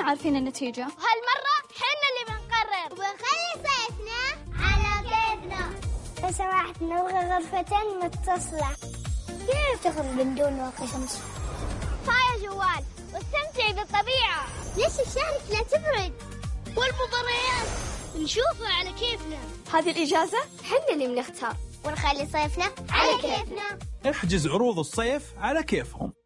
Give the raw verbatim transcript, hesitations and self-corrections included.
عارفين النتيجة. وهالمرة حنا اللي بنقرر ونخلي صيفنا على كيفنا. لو سمحت نبغى غرفتين متصلة. كيف تخرج من دون واقي شمس؟ فايا جوال واستمتعي بالطبيعة. ليش الشارع لا تبرد؟ والمباريات نشوفها على كيفنا. هذه الإجازة حنا اللي بنختار ونخلي صيفنا على كيفنا. احجز عروض الصيف على كيفهم.